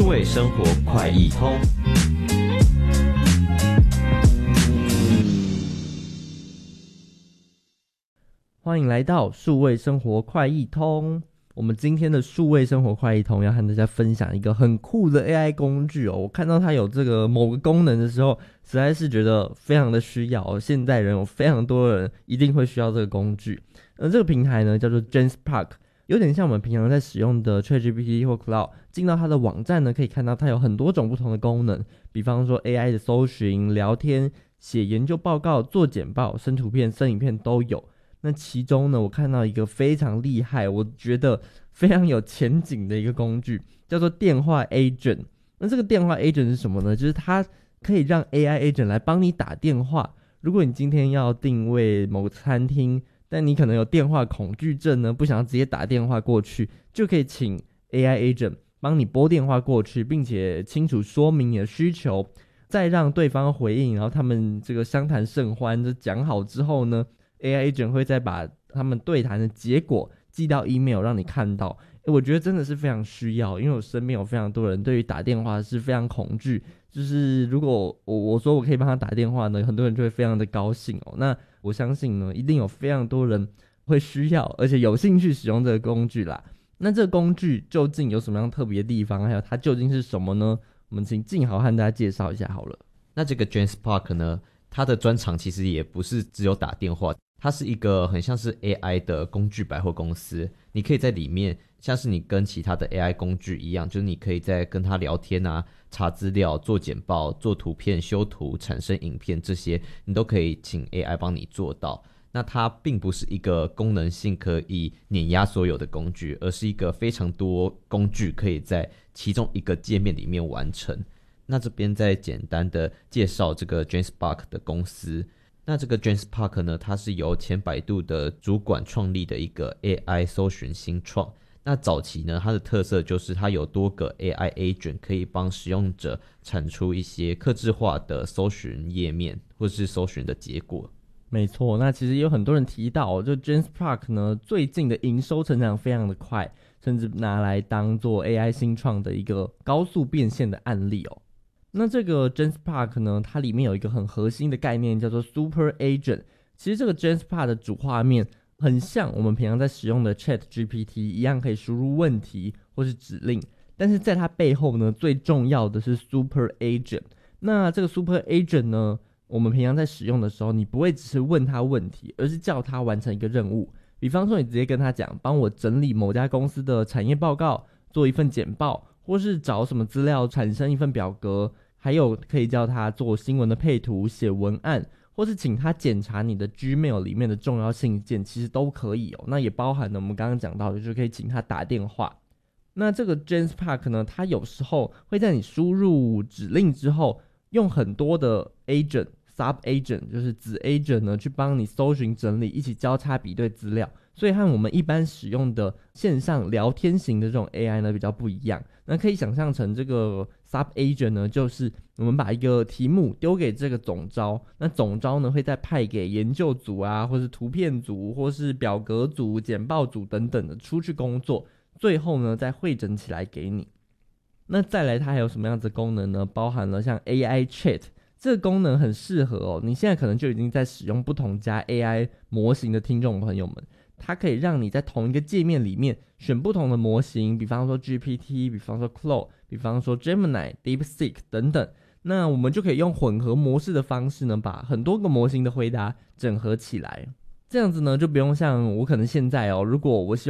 位生活快易通。 欢迎来到数位生活快易通。我们今天的数位生活快易通要和大家分享一个很酷的 AI 工具哦。我看到它有这个某个功能的时候，实在是觉得非常的需要哦。现代人有非常多人一定会需要这个工具。这个平台呢叫做 Genspark， 有点像我们平常在使用的 ChatGPT 或 Claude。进到它的网站呢，可以看到它有很多种不同的功能，比方说 AI 的搜寻、聊天、写研究报告、做简报、生图片、生影片都有。那其中呢，我看到一个非常厉害，我觉得非常有前景的一个工具，叫做电话 agent。那这个电话 agent 是什么呢？就是它可以让 AI agent 来帮你打电话。如果你今天要定位某个餐厅，但你可能有电话恐惧症呢，不想要直接打电话过去，就可以请 AI agent 帮你拨电话过去，并且清楚说明你的需求，再让对方回应，然后他们这个相谈甚欢，就讲好之后呢，AI agent 会再把他们对谈的结果寄到 email 让你看到。我觉得真的是非常需要，因为我身边有非常多人对于打电话是非常恐惧，就是如果我说我可以帮他打电话呢，很多人就会非常的高兴哦。那我相信呢，一定有非常多人会需要而且有兴趣使用这个工具啦。那这个工具究竟有什么样特别的地方，还有它究竟是什么呢？我们请静豪和大家介绍一下好了。 那这个 Genspark 呢，它的专长其实也不是只有打电话，它是一个很像是 AI 的工具百货公司。你可以在里面像是你跟其他的 AI 工具一样，就是你可以在跟它聊天啊、查资料、做简报、做图片、修图、产生影片，这些你都可以请 AI 帮你做到。那它并不是一个功能性可以碾压所有的工具，而是一个非常多工具可以在其中一个界面里面完成。那这边再简单的介绍这个 Genspark 的公司。那这个 Genspark 呢，它是由前百度的主管创立的一个 AI 搜寻新创。那早期呢，它的特色就是它有多个 AI agent 可以帮使用者产出一些客制化的搜寻页面或是搜寻的结果。 没错，那其实也有很多人提到，就 Genspark 呢，最近的营收成长非常的快，甚至拿来当做 AI 新创的一个高速变现的案例哦。那这个 Genspark 呢，它里面有一个很核心的概念叫做 Super Agent。其实这个 Genspark 的主画面很像我们平常在使用的 ChatGPT 一样，可以输入问题或是指令，但是在它背后呢，最重要的是 Super Agent。那这个 Super Agent 呢，我们平常在使用的时候，你不会只是问他问题，而是叫他完成一个任务。比方说你直接跟他讲，帮我整理某家公司的产业报告，做一份简报，或是找什么资料产生一份表格，还有可以叫他做新闻的配图、写文案，或是请他检查你的 Gmail 里面的重要信件，其实都可以哦。那也包含了我们刚刚讲到的，就是可以请他打电话。那这个 Genspark 呢，它有时候会在你输入指令之后，用很多的 agent、sub agent 就是子 agent 呢，去帮你搜寻整理，一起交叉比对资料。所以和我们一般使用的线上聊天型的这种 AI 呢比较不一样。那可以想象成这个 sub agent 呢，就是我们把一个题目丢给这个总召，那总召呢会再派给研究组啊，或是图片组，或是表格组、简报组等等的出去工作，最后呢再汇整起来给你。那再来它还有什么样子的功能呢？包含了像 AI Chat， 这个功能很适合哦，你现在可能就已经在使用不同家 AI 模型的听众朋友们，它可以让你在同一个界面里面选不同的模型，比方说 GPT， 比方说 Claude， 比方说 Gemini、DeepSeek 等等。那我们就可以用混合模式的方式呢，把很多个模型的回答整合起来。这样子呢，就不用像我可能现在哦，如果我希望